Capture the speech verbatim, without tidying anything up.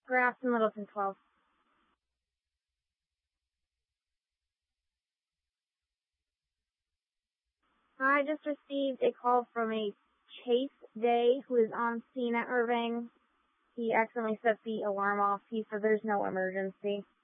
Grafton Littleton twelve. I just received a call from a Chase Day who is on scene at Irving. He accidentally set the alarm off. He said there's no emergency.